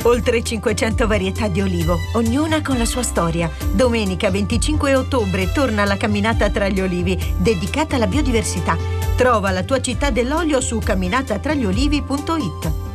Oltre 500 varietà di olivo, ognuna con la sua storia. Domenica 25 ottobre torna la camminata tra gli olivi, dedicata alla biodiversità. Trova la tua città dell'olio su camminatatragliolivi.it.